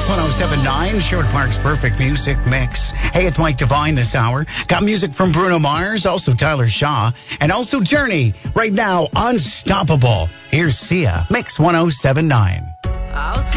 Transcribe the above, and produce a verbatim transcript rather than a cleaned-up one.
one oh seven point nine, Sherwood Park's perfect music mix. Hey, it's Mike Devine this hour. Got music from Bruno Mars, also Tyler Shaw, and also Journey. Right now, Unstoppable. Here's Sia, Mix one oh seven point nine.